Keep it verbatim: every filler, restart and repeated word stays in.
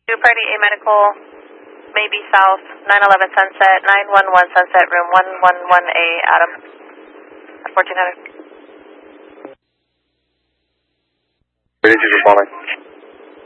Two Party A Medical, maybe South, nine eleven Sunset, nine one one Sunset, room one one one A, Adam, at fourteen hundred. Where did you just call me?